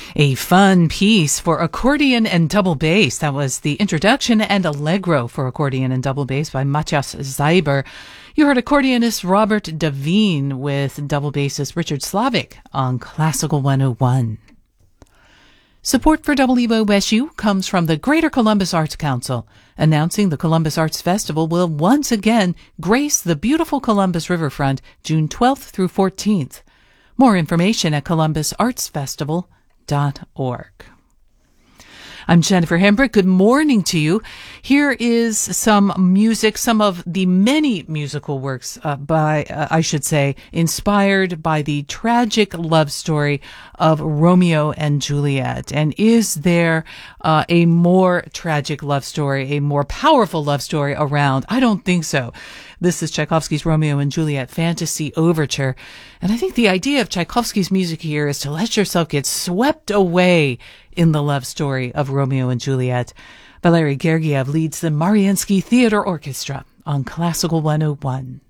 A fun piece for accordion and double bass. That was the introduction and allegro for accordion and double bass by Matthias Zeiber. You heard accordionist Robert Davine with double bassist Richard Slavic on Classical 101. Support for WOSU comes from the Greater Columbus Arts Council, announcing the Columbus Arts Festival will once again grace the beautiful Columbus riverfront June 12th through 14th. More information at columbusartsfestival.org. I'm Jennifer Hembrick. Good morning to you. Here is some music, some of the many musical works inspired by the tragic love story of Romeo and Juliet. And is there a more tragic love story, a more powerful love story around? I don't think so. This is Tchaikovsky's Romeo and Juliet Fantasy Overture. And I think the idea of Tchaikovsky's music here is to let yourself get swept away in the love story of Romeo and Juliet. Valery Gergiev leads the Mariinsky Theater Orchestra on Classical 101.